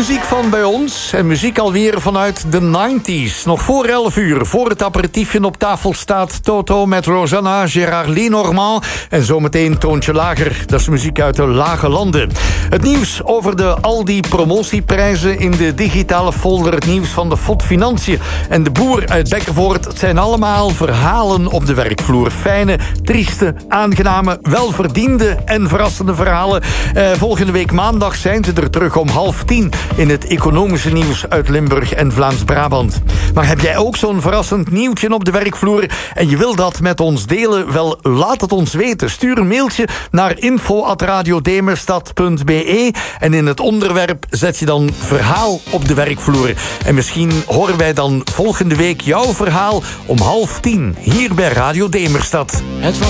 Muziek van bij ons en muziek alweer vanuit de 90s. Nog voor 11 uur, voor het aperitiefje op tafel staat Toto met Rosanna, Gérard Lenormand en zometeen Toontje Lager. Dat is muziek uit de lage landen. Het nieuws over de Aldi promotieprijzen in de digitale folder. Het nieuws van de FOD Financiën en de boer uit Bekkenvoort. Het zijn allemaal verhalen op de werkvloer. Fijne, trieste, aangename, welverdiende en verrassende verhalen. Volgende week maandag zijn ze er terug om 9:30 in het economische nieuws uit Limburg en Vlaams-Brabant. Maar heb jij ook zo'n verrassend nieuwtje op de werkvloer en je wil dat met ons delen? Wel, laat het ons weten. Stuur een mailtje naar info@radiodemerstad.be en in het onderwerp zet je dan verhaal op de werkvloer. En misschien horen wij dan volgende week jouw verhaal om 9:30 hier bij Radio Demerstad. Het was